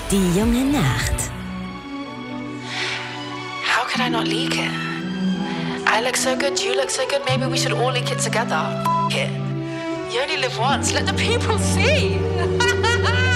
Die junge Nacht. How could I not leak it? I look so good, you look so good, maybe we should all leak it together. F it. You only live once, let the people see.